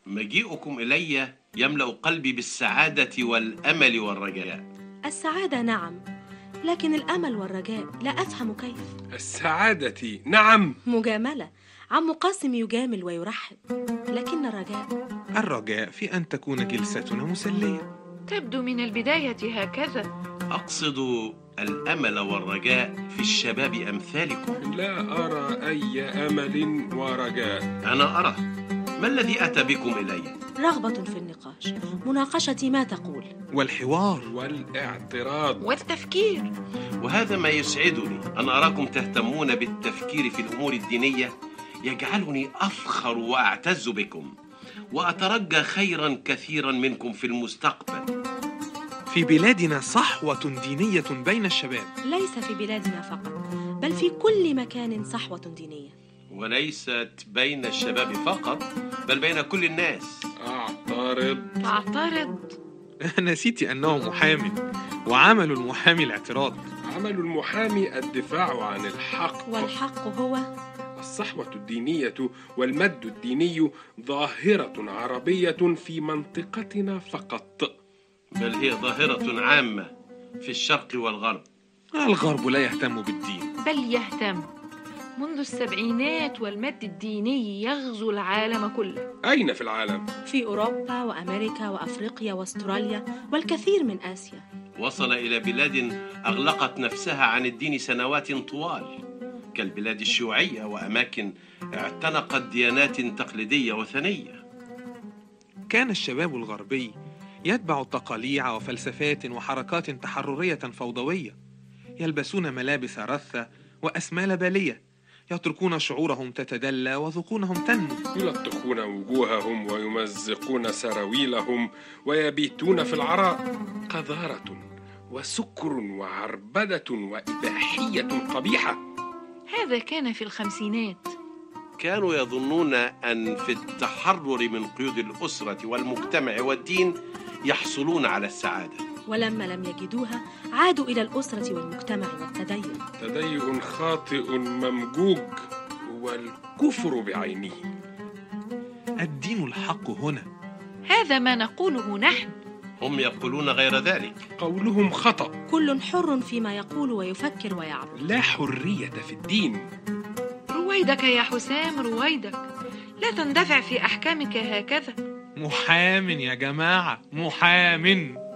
مجيئكم إلي يملأ قلبي بالسعادة والأمل والرجاء. السعادة نعم، لكن الأمل والرجاء لا أفهم كيف. السعادة نعم. مجاملة، عم قاسم يجامل ويرحب، لكن الرجاء في أن تكون جلستنا مسلية. تبدو من البداية هكذا. أقصد الأمل والرجاء في الشباب أمثالكم. لا أرى أي أمل ورجاء. أنا أرى. ما الذي أتى بكم إلي؟ رغبة في النقاش، مناقشة ما تقول، والحوار والاعتراض والتفكير. وهذا ما يسعدني، أن أراكم تهتمون بالتفكير في الأمور الدينية. يجعلني أفخر وأعتز بكم، وأترجى خيرا كثيرا منكم في المستقبل. في بلادنا صحوة دينية بين الشباب. ليس في بلادنا فقط، بل في كل مكان صحوة دينية. وليست بين الشباب فقط، بل بين كل الناس. تعترض. نسيت أنه محامي، وعمل المحامي الاعتراض. عمل المحامي الدفاع عن الحق، والحق هو الصحوة الدينية والمد الديني ظاهرة عربية في منطقتنا فقط، بل هي ظاهرة عامة في الشرق والغرب. الغرب لا يهتم بالدين، بل يهتم. منذ السبعينات والمد الديني يغزو العالم كله. أين في العالم؟ في أوروبا وأمريكا وأفريقيا وأستراليا والكثير من آسيا. وصل إلى بلاد أغلقت نفسها عن الدين سنوات طوال، كالبلاد الشيوعية، وأماكن اعتنقت ديانات تقليدية وثنية. كان الشباب الغربي يتبع التقاليع وفلسفات وحركات تحررية فوضوية، يلبسون ملابس رثة وأسمال بالية، يتركون شعورهم تتدلى وذقونهم تنمو، يلطخون وجوههم ويمزقون سراويلهم ويبيتون في العراء. قذارة وسكر وعربدة وإباحية قبيحة. هذا كان في الخمسينات. كانوا يظنون أن في التحرر من قيود الأسرة والمجتمع والدين يحصلون على السعادة، ولما لم يجدوها عادوا إلى الأسرة والمجتمع والتدين. تدين خاطئ ممجوج هو الكفر بعينه. الدين الحق هنا. هذا ما نقوله نحن. هم يقولون غير ذلك. قولهم خطأ. كل حر فيما يقول ويفكر ويعبد. لا حرية في الدين. رويدك يا حسام، رويدك، لا تندفع في أحكامك هكذا. محام يا جماعة، محام.